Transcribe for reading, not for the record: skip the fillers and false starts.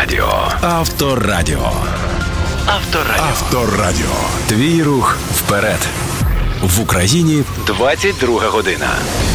Авторадіо. Авторадіо. Авторадіо. Твій рух вперед. В Україні 22 година.